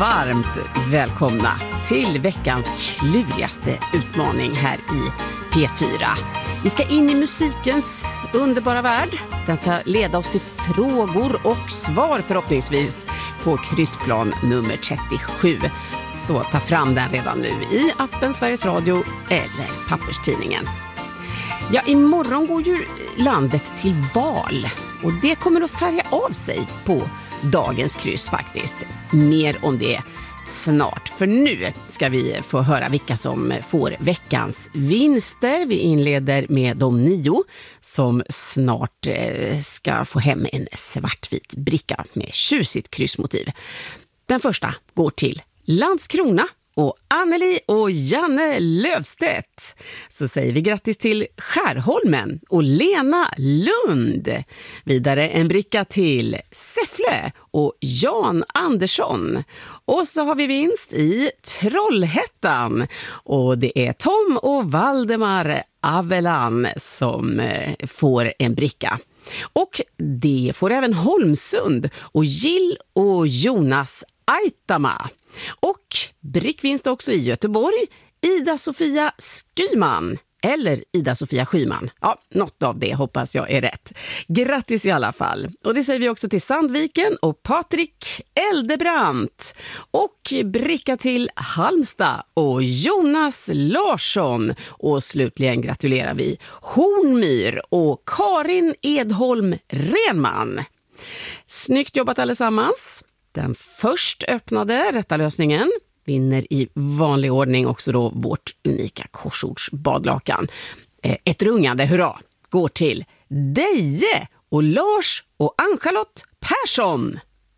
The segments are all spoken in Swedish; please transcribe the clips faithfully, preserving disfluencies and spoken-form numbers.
varmt välkomna till veckans klurigaste utmaning här i P fyra. Vi ska in i musikens underbara värld. Den ska leda oss till frågor och svar förhoppningsvis på kryssplan nummer trettiosju. Så ta fram den redan nu i appen Sveriges Radio eller papperstidningen. Ja, imorgon går ju landet till val och det kommer att färga av sig på dagens kryss faktiskt. Mer om det snart, för nu ska vi få höra vilka som får veckans vinster. Vi inleder med de nio som snart ska få hem en svartvit bricka med tjusigt kryssmotiv. Den första går till Landskrona och Anneli och Janne Lövstedt. Så säger vi grattis till Skärholmen och Lena Lund. Vidare en bricka till Säffle och Jan Andersson. Och så har vi vinst i Trollhättan. Och det är Tom och Valdemar Avelan som får en bricka. Och det får även Holmsund och Jill och Jonas Aitama. Och brickvinst också i Göteborg, Ida-Sofia Skyman eller Ida-Sofia Skyman. Ja, något av det hoppas jag är rätt. Grattis i alla fall. Och det säger vi också till Sandviken och Patrik Eldebrandt. Och bricka till Halmstad och Jonas Larsson. Och slutligen gratulerar vi Hornmyr och Karin Edholm Renman. Snyggt jobbat allesammans. Den först öppnade rätta lösningen vinner i vanlig ordning också då vårt unika korsordsbadlakan. Ett rungande hurra går till Deje och Lars och Ann-Charlotte Persson.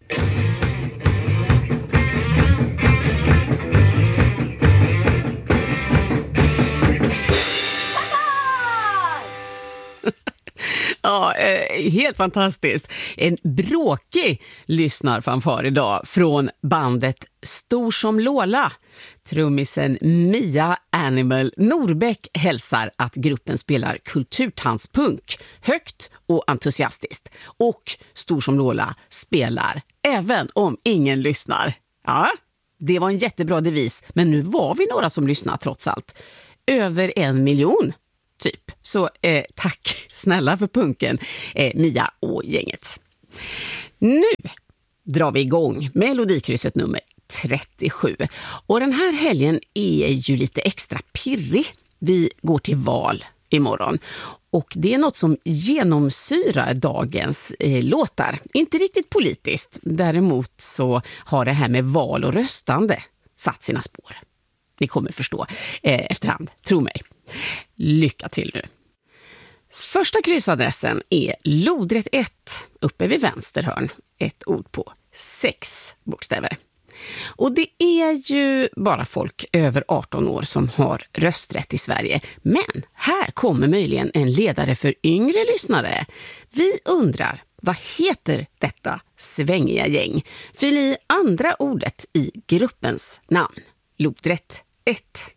Ja, helt fantastiskt. En bråkig lyssnarfanfar idag från bandet Stor som Lola. Trummisen Mia Animal Norbeck hälsar att gruppen spelar kulturtanspunk högt och entusiastiskt. Och Stor som Lola spelar även om ingen lyssnar. Ja, det var en jättebra devis, men nu var vi några som lyssnar trots allt. Över en miljon. Typ. Så eh, tack snälla för punken, eh, Mia och gänget. Nu drar vi igång melodikrysset nummer trettiosju. Och den här helgen är ju lite extra pirrig. Vi går till val imorgon. Och det är något som genomsyrar dagens eh, låtar. Inte riktigt politiskt. Däremot så har det här med val och röstande satt sina spår. Ni kommer förstå eh, efterhand, tro mig. Lycka till nu. Första kryssadressen är lodrätt ett uppe vid vänster hörn. Ett ord på sex bokstäver. Och det är ju bara folk över arton år som har rösträtt i Sverige. Men här kommer möjligen en ledare för yngre lyssnare. Vi undrar, vad heter detta svängiga gäng? Fyll i andra ordet i gruppens namn. Lodrätt ett.